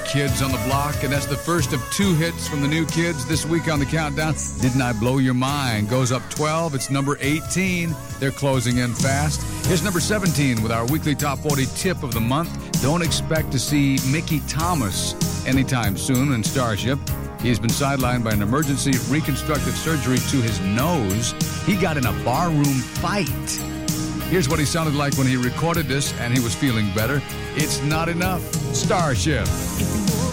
Kids on the Block, and that's the first of 2 hits from the New Kids this week on the countdown. Didn't I Blow Your Mind? Goes up 12. It's number 18. They're closing in fast. Here's number 17 with our weekly Top 40 tip of the month. Don't expect to see Mickey Thomas anytime soon in Starship. He's been sidelined by an emergency reconstructive surgery to his nose. He got in a barroom fight. Here's what he sounded like when he recorded this and he was feeling better. It's not enough. Starship. If